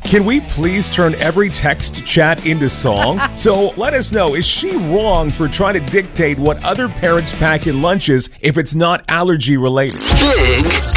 Can we please turn every text chat into song? So let us know, is she wrong for trying to dictate what other parents pack in lunches if it's not allergy related? Big